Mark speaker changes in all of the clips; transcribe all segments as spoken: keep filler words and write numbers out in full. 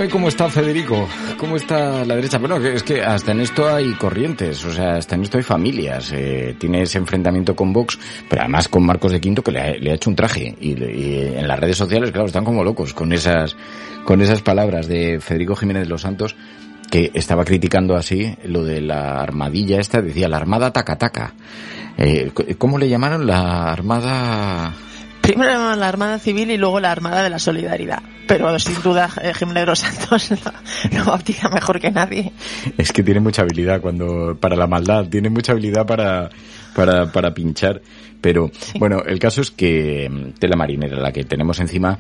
Speaker 1: Cuéntame cómo está Federico, cómo está la derecha. Bueno, es que hasta en esto hay corrientes, o sea, hasta en esto hay familias. Eh, tiene ese enfrentamiento con Vox, pero además con Marcos de Quinto, que le ha, le ha hecho un traje. Y, y en las redes sociales, claro, están como locos con esas, con esas palabras de Federico Jiménez de los Santos, que estaba criticando así lo de la armadilla esta, decía la armada taca-taca. Eh, ¿Cómo le llamaron? La armada...
Speaker 2: Primero la Armada Civil y luego la Armada de la Solidaridad. Pero sin duda eh, Jiménez de los Santos lo, lo bautiza mejor que nadie.
Speaker 1: Es que tiene mucha habilidad cuando para la maldad, tiene mucha habilidad para para para pinchar. Pero sí. Bueno, el caso es que tela marinera la que tenemos encima,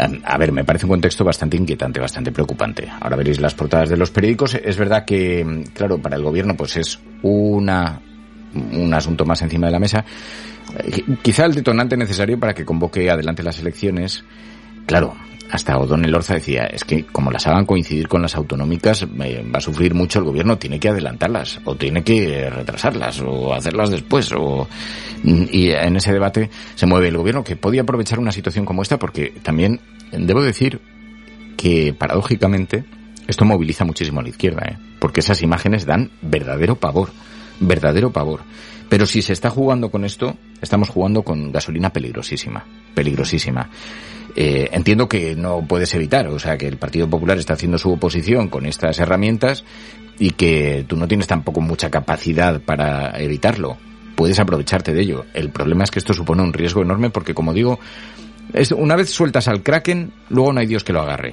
Speaker 1: a ver, me parece un contexto bastante inquietante, bastante preocupante. Ahora veréis las portadas de los periódicos. Es verdad que, claro, para el gobierno pues es una un asunto más encima de la mesa. Quizá el detonante necesario para que convoque adelante las elecciones. Claro, hasta O'Donnell Orza decía, es que como las hagan coincidir con las autonómicas, eh, va a sufrir mucho el gobierno, tiene que adelantarlas, o tiene que retrasarlas, o hacerlas después, o... Y en ese debate se mueve el gobierno, que podía aprovechar una situación como esta, porque también debo decir que, paradójicamente, esto moviliza muchísimo a la izquierda, ¿eh? Porque esas imágenes dan verdadero pavor, verdadero pavor. Pero si se está jugando con esto, estamos jugando con gasolina peligrosísima, peligrosísima. Eh, entiendo que no puedes evitar, o sea, que el Partido Popular está haciendo su oposición con estas herramientas y que tú no tienes tampoco mucha capacidad para evitarlo. Puedes aprovecharte de ello. El problema es que esto supone un riesgo enorme porque, como digo, es, una vez sueltas al Kraken, luego no hay Dios que lo agarre.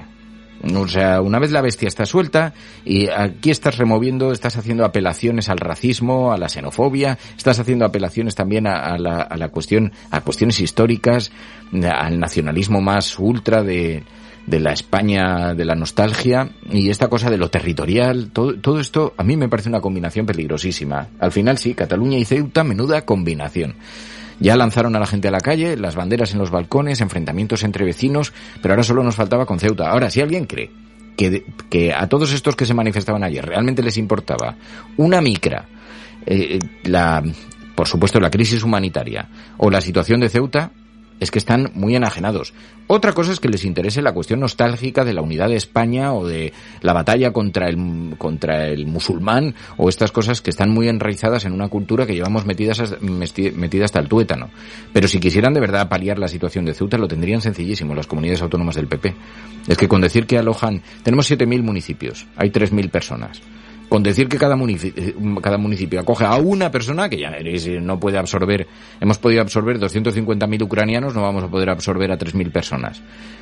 Speaker 1: O sea, una vez la bestia está suelta y aquí estás removiendo, estás haciendo apelaciones al racismo, a la xenofobia, estás haciendo apelaciones también a, a, la, a la cuestión, a cuestiones históricas, al nacionalismo más ultra de, de la España, de la nostalgia y esta cosa de lo territorial. Todo, todo esto a mí me parece una combinación peligrosísima. Al final sí, Cataluña y Ceuta, menuda combinación. Ya lanzaron a la gente a la calle, las banderas en los balcones, enfrentamientos entre vecinos, pero ahora solo nos faltaba con Ceuta. Ahora, si alguien cree que, que a todos estos que se manifestaban ayer realmente les importaba una micra, eh, la, por supuesto la crisis humanitaria o la situación de Ceuta, es que están muy enajenados. Otra cosa es que les interese la cuestión nostálgica de la unidad de España o de la batalla contra el contra el musulmán o estas cosas que están muy enraizadas en una cultura que llevamos metidas metida hasta el tuétano. Pero si quisieran de verdad paliar la situación de Ceuta, lo tendrían sencillísimo las comunidades autónomas del P P. Es que con decir que alojan... Tenemos siete mil municipios, hay tres mil personas. Con decir que cada municipio, cada municipio acoge a una persona, que ya veréis, no puede absorber, hemos podido absorber doscientos cincuenta mil ucranianos, no vamos a poder absorber a tres mil personas.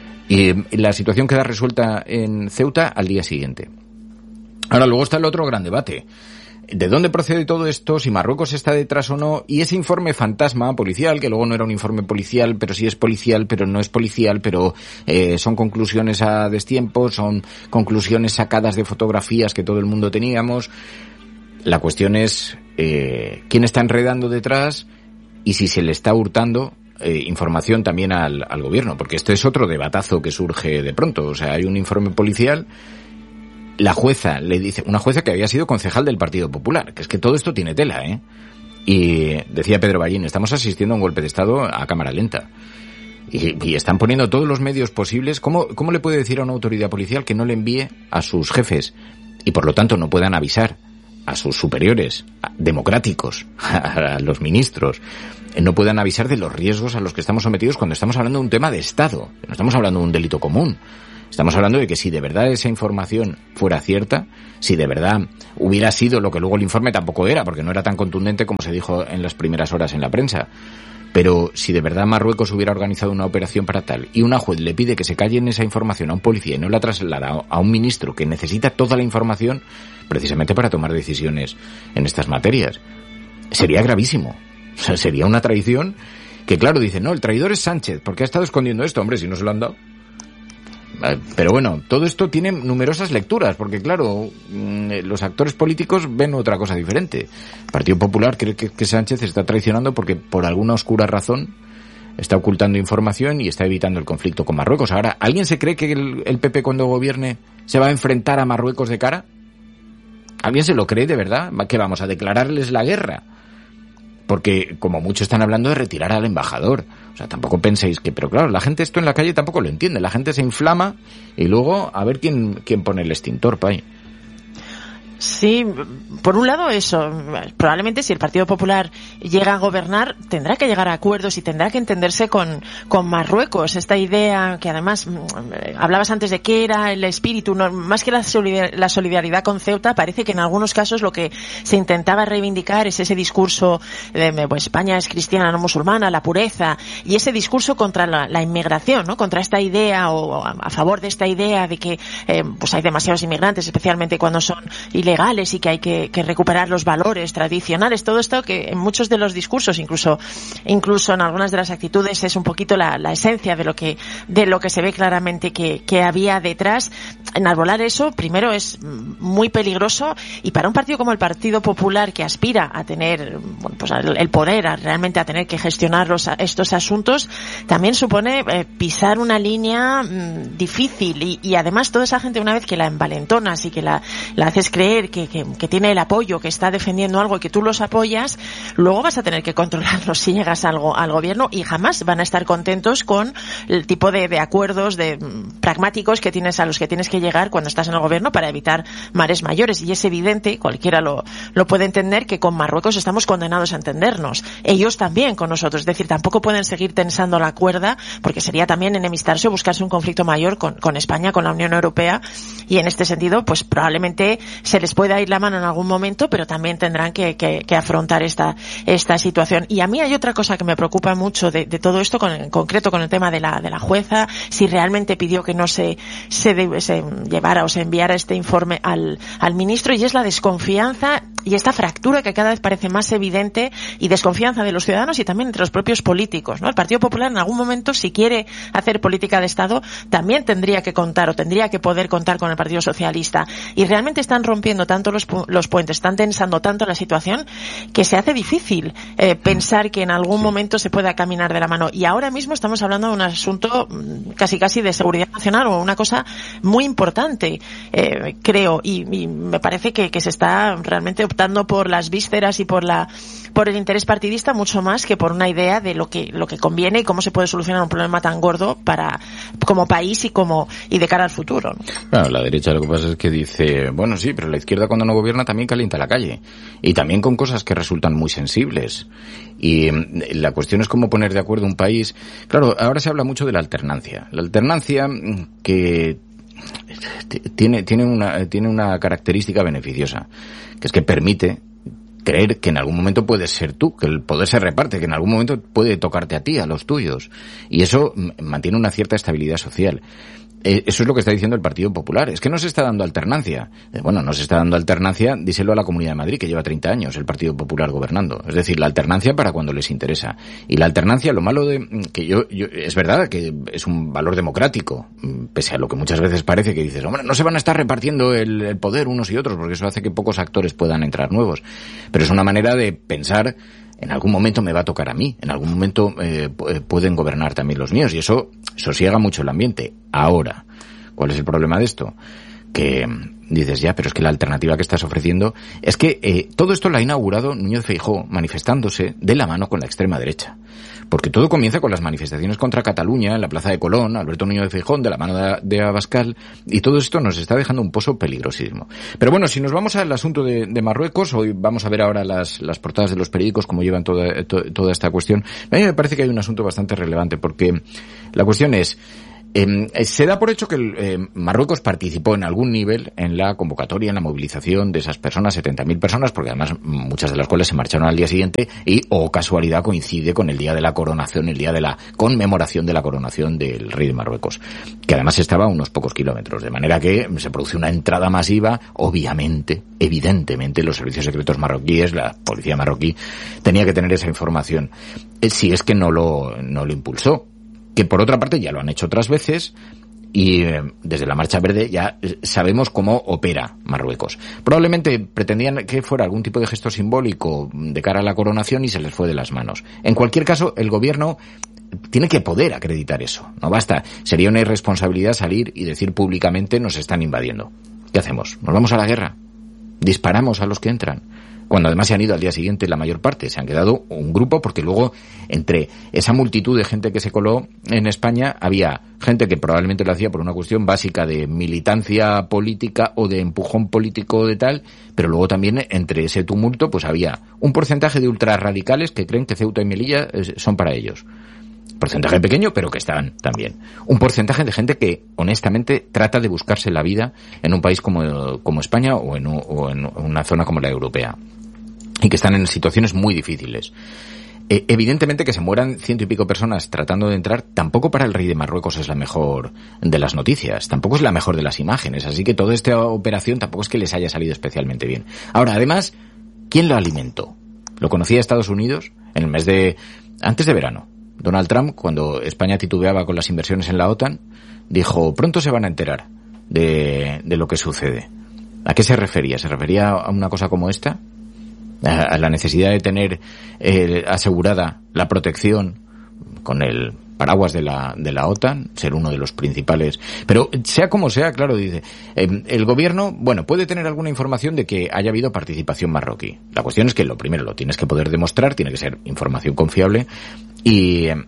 Speaker 1: Y la situación queda resuelta en Ceuta al día siguiente. Ahora, luego está el otro gran debate. ¿De dónde procede todo esto? Si Marruecos está detrás o no. Y ese informe fantasma policial, que luego no era un informe policial, pero sí es policial, pero no es policial, pero eh, son conclusiones a destiempo, son conclusiones sacadas de fotografías que todo el mundo teníamos. La cuestión es eh, quién está enredando detrás y si se le está hurtando eh, información también al, al gobierno, porque esto es otro debatazo que surge de pronto. O sea, hay un informe policial. La jueza le dice, una jueza que había sido concejal del Partido Popular, que es que todo esto tiene tela, ¿eh? Y decía Pedro Ballín, estamos asistiendo a un golpe de Estado a cámara lenta. Y, y están poniendo todos los medios posibles. ¿Cómo, ¿Cómo le puede decir a una autoridad policial que no le envíe a sus jefes y por lo tanto no puedan avisar a sus superiores democráticos, a los ministros, no puedan avisar de los riesgos a los que estamos sometidos cuando estamos hablando de un tema de Estado, no estamos hablando de un delito común? Estamos hablando de que si de verdad esa información fuera cierta, si de verdad hubiera sido lo que luego el informe tampoco era, porque no era tan contundente como se dijo en las primeras horas en la prensa, pero si de verdad Marruecos hubiera organizado una operación para tal y una juez le pide que se calle en esa información a un policía y no la traslada a un ministro que necesita toda la información precisamente para tomar decisiones en estas materias, sería gravísimo. O sea, sería una traición que, claro, dicen, no, el traidor es Sánchez, porque ha estado escondiendo esto, hombre, si no se lo han dado. Pero bueno, todo esto tiene numerosas lecturas, porque claro, los actores políticos ven otra cosa diferente. El Partido Popular cree que, que Sánchez está traicionando porque por alguna oscura razón está ocultando información y está evitando el conflicto con Marruecos. Ahora, ¿alguien se cree que el, el P P cuando gobierne se va a enfrentar a Marruecos de cara? ¿Alguien se lo cree de verdad? ¿Que vamos a declararles la guerra? porque como mucho están hablando de retirar al embajador. O sea, tampoco penséis que... Pero claro, la gente esto en la calle tampoco lo entiende. La gente se inflama y luego a ver quién, quién pone el extintor, pay.
Speaker 2: Sí, por un lado eso, probablemente si el Partido Popular llega a gobernar tendrá que llegar a acuerdos y tendrá que entenderse con, con Marruecos. Esta idea que además hablabas antes de qué era el espíritu, no, más que la solidaridad, la solidaridad con Ceuta, parece que en algunos casos lo que se intentaba reivindicar es ese discurso de pues, España es cristiana, no musulmana, la pureza, y ese discurso contra la, la inmigración, ¿no? Contra esta idea o a, a favor de esta idea de que eh, pues hay demasiados inmigrantes, especialmente cuando son ilegales y que hay que, que recuperar los valores tradicionales, todo esto que en muchos de los discursos, incluso incluso en algunas de las actitudes, es un poquito la, la esencia de lo que de lo que se ve claramente que, que había detrás. Enarbolar eso, primero, es muy peligroso, y para un partido como el Partido Popular, que aspira a tener bueno, pues el poder, a realmente a tener que gestionar los, estos asuntos, también supone eh, pisar una línea mmm, difícil, y, y además toda esa gente, una vez que la envalentonas y que la, la haces creer Que, que, que tiene el apoyo, que está defendiendo algo y que tú los apoyas, luego vas a tener que controlarlos si llegas algo al gobierno, y jamás van a estar contentos con el tipo de, de acuerdos de pragmáticos que tienes a los que tienes que llegar cuando estás en el gobierno para evitar mares mayores. Y es evidente, cualquiera lo, lo puede entender, que con Marruecos estamos condenados a entendernos. Ellos también con nosotros. Es decir, tampoco pueden seguir tensando la cuerda, porque sería también enemistarse o buscarse un conflicto mayor con, con España, con la Unión Europea, y en este sentido, pues probablemente se les pueda ir la mano en algún momento, pero también tendrán que, que, que afrontar esta esta situación. Y a mí hay otra cosa que me preocupa mucho de, de todo esto, con, en concreto con el tema de la de la jueza, si realmente pidió que no se se, de, se llevara o se enviara este informe al al ministro, y es la desconfianza y esta fractura que cada vez parece más evidente, y desconfianza de los ciudadanos y también entre los propios políticos, ¿no? El Partido Popular en algún momento, si quiere hacer política de Estado, también tendría que contar o tendría que poder contar con el Partido Socialista, y realmente están rompiendo tanto los, los puentes, están tensando tanto la situación, que se hace difícil eh, pensar que en algún sí. momento se pueda caminar de la mano. Y ahora mismo estamos hablando de un asunto casi casi de seguridad nacional, o una cosa muy importante, eh, creo, y, y me parece que, que se está realmente optando por las vísceras y por la por el interés partidista mucho más que por una idea de lo que lo que conviene y cómo se puede solucionar un problema tan gordo para como país y como y de cara al futuro, ¿no?
Speaker 1: Claro, la derecha lo que pasa es que dice, bueno, sí, pero la izquierda cuando no gobierna también calienta la calle, y también con cosas que resultan muy sensibles, y la cuestión es cómo poner de acuerdo un país. Claro, ahora se habla mucho de la alternancia, la alternancia que tiene tiene una tiene una característica beneficiosa, que es que permite creer que en algún momento puedes ser tú, que el poder se reparte, que en algún momento puede tocarte a ti, a los tuyos, y eso mantiene una cierta estabilidad social. Eso es lo que está diciendo el Partido Popular. Es que no se está dando alternancia. Bueno, no se está dando alternancia, díselo a la Comunidad de Madrid, que lleva treinta años el Partido Popular gobernando. Es decir, la alternancia para cuando les interesa. Y la alternancia, lo malo de... que yo, yo es verdad que es un valor democrático, pese a lo que muchas veces parece que dices, hombre, no se van a estar repartiendo el, el poder unos y otros, porque eso hace que pocos actores puedan entrar nuevos. Pero es una manera de pensar... en algún momento me va a tocar a mí, en algún momento eh, pueden gobernar también los míos, y eso sosiega mucho el ambiente. Ahora, ¿cuál es el problema de esto? Que dices, ya, pero es que la alternativa que estás ofreciendo es que eh, todo esto lo ha inaugurado Núñez Feijóo manifestándose de la mano con la extrema derecha. Porque todo comienza con las manifestaciones contra Cataluña en la Plaza de Colón, Alberto Núñez Feijóo de la mano de, de Abascal, y todo esto nos está dejando un pozo peligrosísimo. Pero bueno, si nos vamos al asunto de, de Marruecos, hoy vamos a ver ahora las, las portadas de los periódicos, cómo llevan toda, to, toda esta cuestión. A mí me parece que hay un asunto bastante relevante, porque la cuestión es... Eh, se da por hecho que el, eh, Marruecos participó en algún nivel en la convocatoria, en la movilización de esas personas, setenta mil personas, porque además muchas de las cuales se marcharon al día siguiente y, o casualidad, coincide con el día de la coronación, el día de la conmemoración de la coronación del rey de Marruecos, que además estaba a unos pocos kilómetros, de manera que se produce una entrada masiva. Obviamente, evidentemente, los servicios secretos marroquíes, la policía marroquí, tenía que tener esa información, eh, si es que no lo, no lo impulsó. Que por otra parte ya lo han hecho otras veces, y eh, desde la Marcha Verde ya sabemos cómo opera Marruecos. Probablemente pretendían que fuera algún tipo de gesto simbólico de cara a la coronación y se les fue de las manos. En cualquier caso, el gobierno tiene que poder acreditar eso. No basta. Sería una irresponsabilidad salir y decir públicamente nos están invadiendo. ¿Qué hacemos? ¿Nos vamos a la guerra? ¿Disparamos a los que entran? cuando además se han ido al día siguiente la mayor parte, se han quedado un grupo, porque luego entre esa multitud de gente que se coló en España había gente que probablemente lo hacía por una cuestión básica de militancia política o de empujón político de tal, pero luego también entre ese tumulto pues había un porcentaje de ultrarradicales que creen que Ceuta y Melilla son para ellos. Porcentaje pequeño, pero que están también. Un porcentaje de gente que, honestamente, trata de buscarse la vida en un país como, como España o en, o en una zona como la europea. Y que están en situaciones muy difíciles. Eh, evidentemente que se mueran ciento y pico personas tratando de entrar, tampoco para el rey de Marruecos es la mejor de las noticias, tampoco es la mejor de las imágenes, así que toda esta operación tampoco es que les haya salido especialmente bien. Ahora, además, ¿quién lo alimentó? Lo conocía Estados Unidos en el mes de... antes de verano. Donald Trump, cuando España titubeaba con las inversiones en la OTAN, dijo, pronto se van a enterar de, de lo que sucede. ¿A qué se refería? ¿Se refería a una cosa como esta? ¿A la necesidad de tener eh, asegurada la protección con el paraguas de la de la OTAN, ser uno de los principales? Pero sea como sea, claro, dice, eh, el gobierno, bueno, puede tener alguna información de que haya habido participación marroquí. La cuestión es que lo primero lo tienes que poder demostrar, tiene que ser información confiable y... Eh,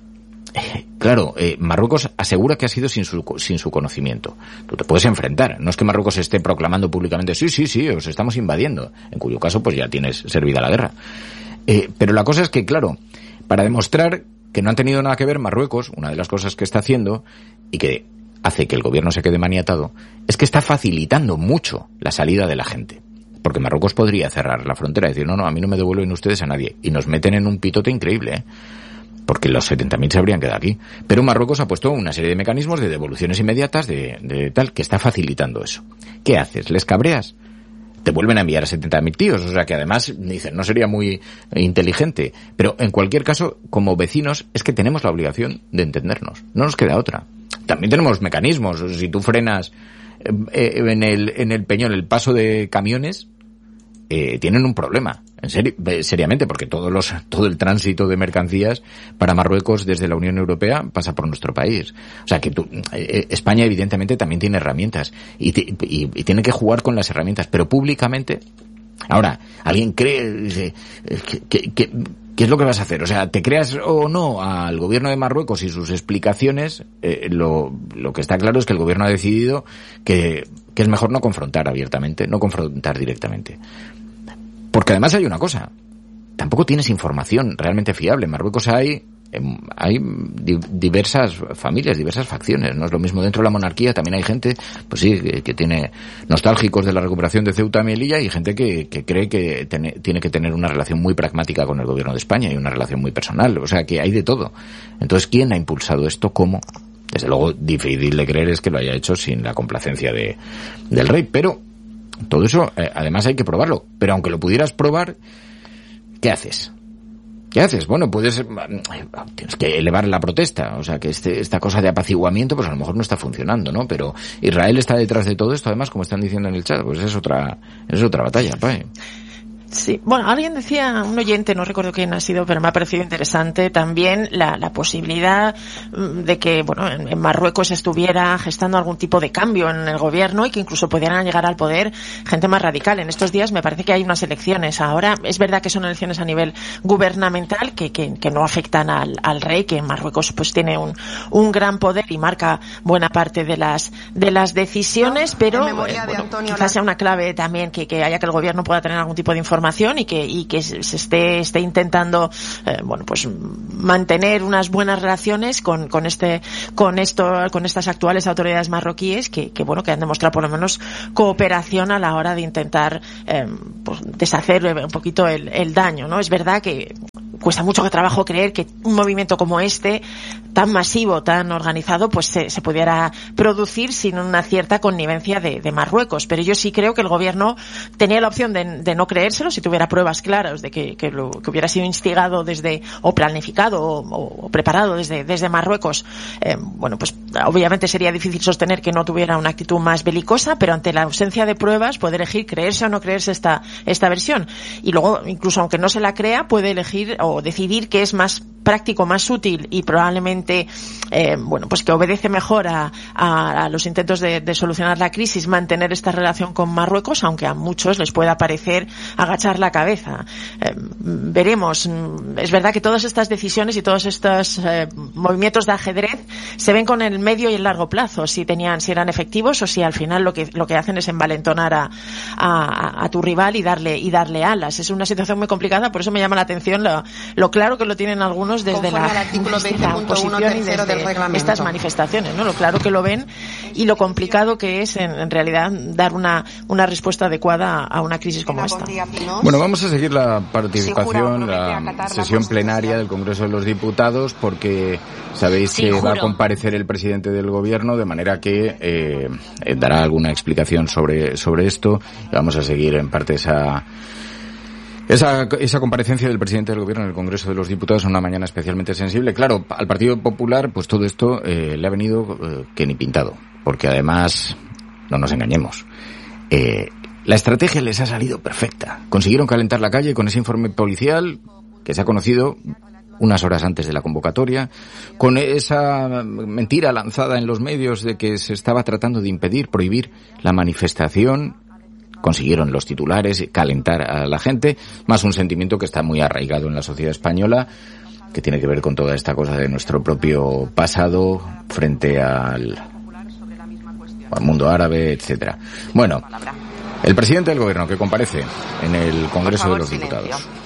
Speaker 1: Claro, eh, Marruecos asegura que ha sido sin su, sin su conocimiento. Tú te puedes enfrentar. No es que Marruecos esté proclamando públicamente, sí, sí, sí, os estamos invadiendo. En cuyo caso, pues ya tienes servida la guerra. Eh, pero la cosa es que, claro, para demostrar que no han tenido nada que ver Marruecos, una de las cosas que está haciendo, y que hace que el gobierno se quede maniatado, es que está facilitando mucho la salida de la gente. Porque Marruecos podría cerrar la frontera y decir, no, no, a mí no me devuelven ustedes a nadie. Y nos meten en un pitote increíble, ¿eh? Porque los setenta mil se habrían quedado aquí. Pero Marruecos ha puesto una serie de mecanismos de devoluciones inmediatas de, de tal, que está facilitando eso. ¿Qué haces? ¿Les cabreas? Te vuelven a enviar a setenta mil tíos, o sea que además, dicen, no sería muy inteligente. Pero en cualquier caso, como vecinos, es que tenemos la obligación de entendernos. No nos queda otra. También tenemos mecanismos. Si tú frenas eh, en el, en el Peñón el paso de camiones, eh, tienen un problema. En serio, seriamente, porque todos los, todo el tránsito de mercancías para Marruecos desde la Unión Europea pasa por nuestro país. O sea que tú, eh, España evidentemente también tiene herramientas y, y, y tiene que jugar con las herramientas, pero públicamente. Ahora, ¿alguien cree que, que, que, qué es lo que vas a hacer? O sea, ¿te creas o no al gobierno de Marruecos y sus explicaciones? Eh, lo, lo que está claro es que el gobierno ha decidido que, que es mejor no confrontar abiertamente, no confrontar directamente. Porque además hay una cosa, tampoco tienes información realmente fiable. En Marruecos hay hay diversas familias, diversas facciones. No es lo mismo dentro de la monarquía, también hay gente, pues sí, que, que tiene nostálgicos de la recuperación de Ceuta y Melilla y gente que, que cree que tiene, tiene que tener una relación muy pragmática con el gobierno de España y una relación muy personal. O sea que hay de todo. Entonces, ¿quién ha impulsado esto? ¿Cómo? Desde luego, difícil de creer es que lo haya hecho sin la complacencia de del rey, pero todo eso, eh, además hay que probarlo. Pero aunque lo pudieras probar, ¿qué haces? ¿Qué haces? Bueno, puedes, tienes que elevar la protesta. O sea, que este, esta cosa de apaciguamiento, pues a lo mejor no está funcionando, ¿no? Pero Israel está detrás de todo esto, además, como están diciendo en el chat, pues es otra, es otra batalla, ¿vale?
Speaker 2: Sí, bueno, alguien decía, un oyente, no recuerdo quién ha sido, pero me ha parecido interesante también la, la posibilidad de que, bueno, en, en Marruecos estuviera gestando algún tipo de cambio en el gobierno y que incluso pudieran llegar al poder gente más radical. En estos días me parece que hay unas elecciones. Ahora, es verdad que son elecciones a nivel gubernamental que, que, que no afectan al, al rey, que en Marruecos pues tiene un, un gran poder y marca buena parte de las, de las decisiones, no, pero, eh, bueno, quizás sea una clave también que, que haya que el gobierno pueda tener algún tipo de información y que y que se esté esté intentando eh, bueno pues mantener unas buenas relaciones con con este con esto con estas actuales autoridades marroquíes que, que bueno que han demostrado por lo menos cooperación a la hora de intentar eh, pues deshacer un poquito el, el daño, ¿no? Es verdad que cuesta mucho trabajo creer que un movimiento como este, tan masivo, tan organizado, pues se, se pudiera producir sin una cierta connivencia de, de Marruecos. Pero yo sí creo que el gobierno tenía la opción de, de no creérselo si tuviera pruebas claras de que, que, lo, que hubiera sido instigado desde, o planificado, o, o preparado desde, desde Marruecos. Eh, bueno, pues obviamente sería difícil sostener que no tuviera una actitud más belicosa, pero ante la ausencia de pruebas puede elegir creerse o no creerse esta, esta versión. Y luego, incluso aunque no se la crea, puede elegir o decidir que es más práctico, más útil y probablemente, eh, bueno, pues que obedece mejor a, a, a los intentos de, de solucionar la crisis, mantener esta relación con Marruecos, aunque a muchos les pueda parecer agachar la cabeza. Eh, veremos. Es verdad que todas estas decisiones y todos estos eh, movimientos de ajedrez se ven con el medio y el largo plazo, si tenían, si eran efectivos o si al final lo que lo que hacen es envalentonar a, a, a tu rival y darle y darle alas. Es una situación muy complicada, por eso me llama la atención lo, lo claro que lo tienen algunos desde la, la oposición y desde estas manifestaciones, ¿no? Lo claro que lo ven y lo complicado que es en, en realidad dar una una respuesta adecuada a una crisis como esta.
Speaker 1: Bueno, vamos a seguir la participación, la sesión plenaria del Congreso de los Diputados, porque sabéis que va a comparecer el presidente del Gobierno, de manera que eh, dará alguna explicación sobre sobre esto. Y vamos a seguir en parte esa Esa, esa comparecencia del presidente del Gobierno en el Congreso de los Diputados en una mañana especialmente sensible. Claro, al Partido Popular, pues todo esto eh, le ha venido eh, que ni pintado, porque además, no nos engañemos, eh, la estrategia les ha salido perfecta. Consiguieron calentar la calle con ese informe policial que se ha conocido unas horas antes de la convocatoria, con esa mentira lanzada en los medios de que se estaba tratando de impedir, prohibir la manifestación. Consiguieron los titulares, calentar a la gente, más un sentimiento que está muy arraigado en la sociedad española, que tiene que ver con toda esta cosa de nuestro propio pasado frente al, al mundo árabe, etcétera. Bueno, el presidente del Gobierno que comparece en el Congreso de los Diputados.